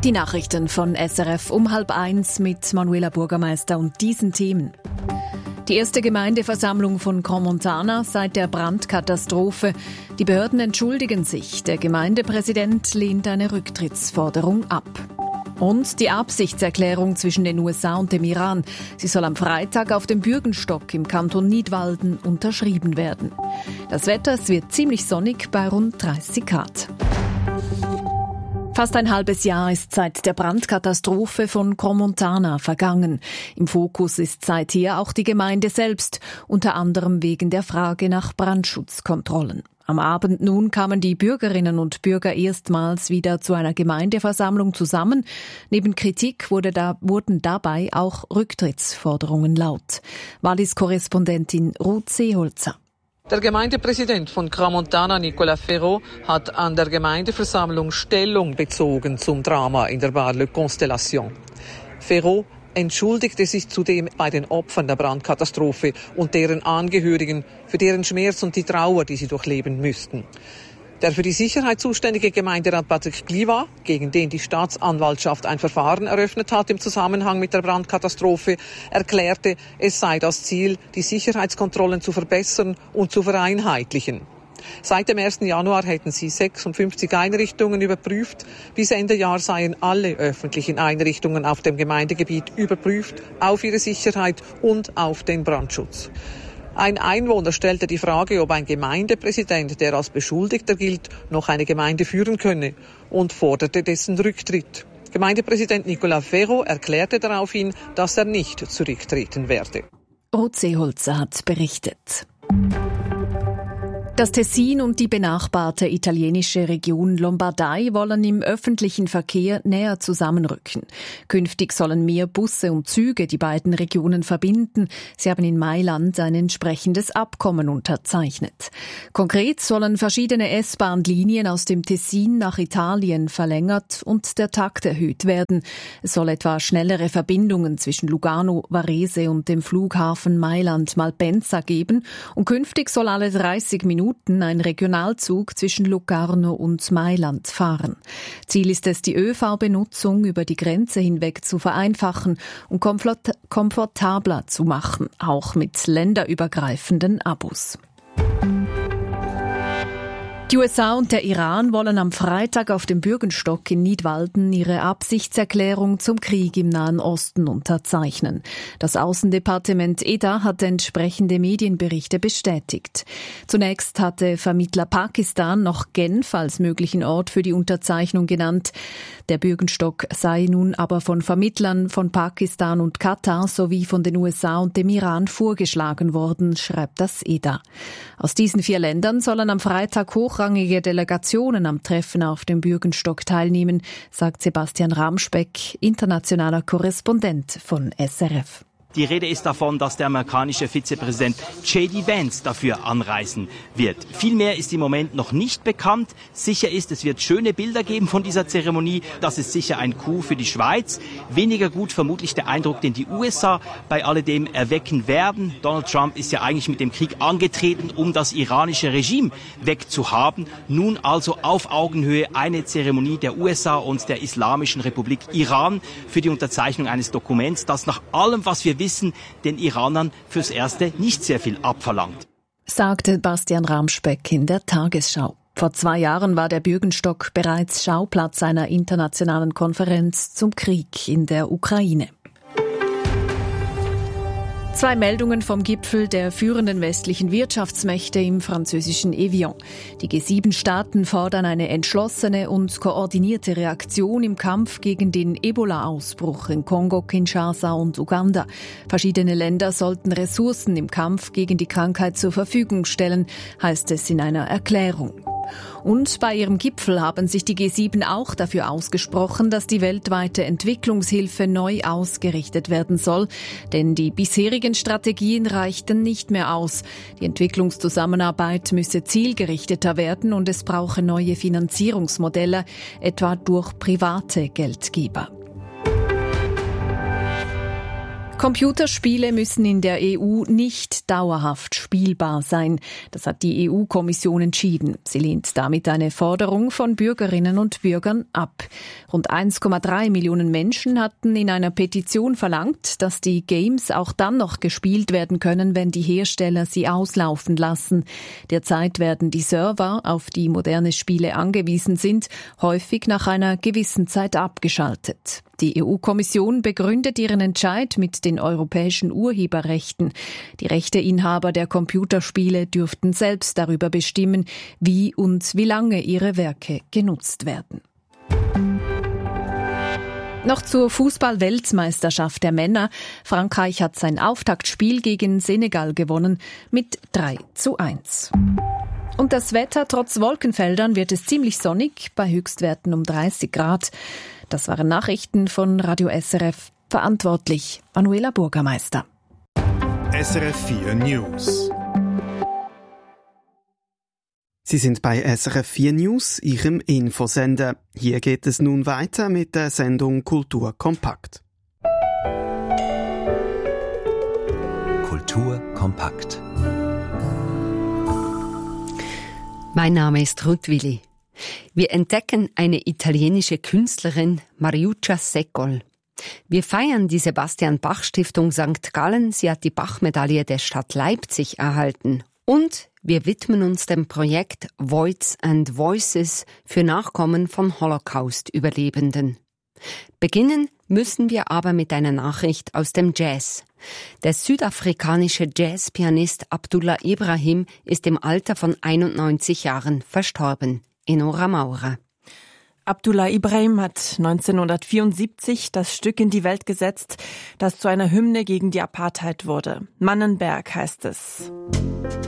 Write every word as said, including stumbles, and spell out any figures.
Die Nachrichten von S R F um halb eins mit Manuela Bürgermeister und diesen Themen. Die erste Gemeindeversammlung von Crans-Montana seit der Brandkatastrophe. Die Behörden entschuldigen sich. Der Gemeindepräsident lehnt eine Rücktrittsforderung ab. Und die Absichtserklärung zwischen den U S A und dem Iran. Sie soll am Freitag auf dem Bürgenstock im Kanton Nidwalden unterschrieben werden. Das Wetter, es wird ziemlich sonnig bei rund dreißig Grad. Fast ein halbes Jahr ist seit der Brandkatastrophe von Crans-Montana vergangen. Im Fokus ist seither auch die Gemeinde selbst, unter anderem wegen der Frage nach Brandschutzkontrollen. Am Abend nun kamen die Bürgerinnen und Bürger erstmals wieder zu einer Gemeindeversammlung zusammen. Neben Kritik wurde da, wurden dabei auch Rücktrittsforderungen laut. Wallis-Korrespondentin Ruth Seeholzer. Der Gemeindepräsident von Crans-Montana, Nicolas Ferraud, hat an der Gemeindeversammlung Stellung bezogen zum Drama in der Bar-le-Constellation. Ferraud entschuldigte sich zudem bei den Opfern der Brandkatastrophe und deren Angehörigen für deren Schmerz und die Trauer, die sie durchleben müssten. Der für die Sicherheit zuständige Gemeinderat Patrick Gliva, gegen den die Staatsanwaltschaft ein Verfahren eröffnet hat im Zusammenhang mit der Brandkatastrophe, erklärte, es sei das Ziel, die Sicherheitskontrollen zu verbessern und zu vereinheitlichen. Seit dem ersten Januar hätten sie sechsundfünfzig Einrichtungen überprüft. Bis Ende Jahr seien alle öffentlichen Einrichtungen auf dem Gemeindegebiet überprüft, auf ihre Sicherheit und auf den Brandschutz. Ein Einwohner stellte die Frage, ob ein Gemeindepräsident, der als Beschuldigter gilt, noch eine Gemeinde führen könne und forderte dessen Rücktritt. Gemeindepräsident Nicolas Ferraud erklärte daraufhin, dass er nicht zurücktreten werde. Ruth Seeholzer hat berichtet. Das Tessin und die benachbarte italienische Region Lombardei wollen im öffentlichen Verkehr näher zusammenrücken. Künftig sollen mehr Busse und Züge die beiden Regionen verbinden. Sie haben in Mailand ein entsprechendes Abkommen unterzeichnet. Konkret sollen verschiedene S-Bahn-Linien aus dem Tessin nach Italien verlängert und der Takt erhöht werden. Es soll etwa schnellere Verbindungen zwischen Lugano, Varese und dem Flughafen Mailand-Malpensa geben und künftig soll alle dreißig Minuten ein Regionalzug zwischen Locarno und Mailand fahren. Ziel ist es, die Ö V-Benutzung über die Grenze hinweg zu vereinfachen und komfort- komfortabler zu machen, auch mit länderübergreifenden Abos. Die U S A und der Iran wollen am Freitag auf dem Bürgenstock in Nidwalden ihre Absichtserklärung zum Krieg im Nahen Osten unterzeichnen. Das Außendepartement E D A hat entsprechende Medienberichte bestätigt. Zunächst hatte Vermittler Pakistan noch Genf als möglichen Ort für die Unterzeichnung genannt. Der Bürgenstock sei nun aber von Vermittlern von Pakistan und Katar sowie von den U S A und dem Iran vorgeschlagen worden, schreibt das E D A. Aus diesen vier Ländern sollen am Freitag hochrangige Delegationen am Treffen auf dem Bürgenstock teilnehmen, sagt Sebastian Ramspeck, internationaler Korrespondent von S R F. Die Rede ist davon, dass der amerikanische Vizepräsident J D Vance dafür anreisen wird. Viel mehr ist im Moment noch nicht bekannt. Sicher ist, es wird schöne Bilder geben von dieser Zeremonie. Das ist sicher ein Coup für die Schweiz. Weniger gut vermutlich der Eindruck, den die U S A bei alledem erwecken werden. Donald Trump ist ja eigentlich mit dem Krieg angetreten, um das iranische Regime wegzuhaben. Nun also auf Augenhöhe eine Zeremonie der U S A und der Islamischen Republik Iran für die Unterzeichnung eines Dokuments, das nach allem, was wir wissen, den Iranern fürs Erste nicht sehr viel abverlangt, sagte Bastian Ramspeck in der Tagesschau. Vor zwei Jahren war der Bürgenstock bereits Schauplatz einer internationalen Konferenz zum Krieg in der Ukraine. Zwei Meldungen vom Gipfel der führenden westlichen Wirtschaftsmächte im französischen Evian. Die G sieben Staaten fordern eine entschlossene und koordinierte Reaktion im Kampf gegen den Ebola-Ausbruch in Kongo, Kinshasa und Uganda. Verschiedene Länder sollten Ressourcen im Kampf gegen die Krankheit zur Verfügung stellen, heißt es in einer Erklärung. Und bei ihrem Gipfel haben sich die G sieben auch dafür ausgesprochen, dass die weltweite Entwicklungshilfe neu ausgerichtet werden soll. Denn die bisherigen Strategien reichten nicht mehr aus. Die Entwicklungszusammenarbeit müsse zielgerichteter werden und es brauche neue Finanzierungsmodelle, etwa durch private Geldgeber. Computerspiele müssen in der E U nicht dauerhaft spielbar sein. Das hat die E U-Kommission entschieden. Sie lehnt damit eine Forderung von Bürgerinnen und Bürgern ab. Rund eins Komma drei Millionen Menschen hatten in einer Petition verlangt, dass die Games auch dann noch gespielt werden können, wenn die Hersteller sie auslaufen lassen. Derzeit werden die Server, auf die moderne Spiele angewiesen sind, häufig nach einer gewissen Zeit abgeschaltet. Die E U-Kommission begründet ihren Entscheid mit den europäischen Urheberrechten. Die Rechteinhaber der Computerspiele dürften selbst darüber bestimmen, wie und wie lange ihre Werke genutzt werden. Noch zur Fußball-Weltmeisterschaft der Männer. Frankreich hat sein Auftaktspiel gegen Senegal gewonnen mit drei zu eins. Und das Wetter, trotz Wolkenfeldern wird es ziemlich sonnig, bei Höchstwerten um dreißig Grad. Das waren Nachrichten von Radio S R F. Verantwortlich Manuela Burgermeister. S R F vier News. Sie sind bei S R F vier News, Ihrem Infosender. Hier geht es nun weiter mit der Sendung Kultur kompakt. Kultur kompakt. Mein Name ist Ruth Willi. Wir entdecken eine italienische Künstlerin, Mariuccia Secol. Wir feiern die Sebastian-Bach-Stiftung Sankt Gallen. Sie hat die Bach-Medaille der Stadt Leipzig erhalten. Und wir widmen uns dem Projekt Voids and Voices für Nachkommen von Holocaust-Überlebenden. Beginnen müssen wir aber mit einer Nachricht aus dem Jazz. Der südafrikanische Jazzpianist Abdullah Ibrahim ist im Alter von einundneunzig Jahren verstorben. Enora Maurer. Abdullah Ibrahim hat neunzehnhundertvierundsiebzig das Stück in die Welt gesetzt, das zu einer Hymne gegen die Apartheid wurde. Mannenberg heißt es.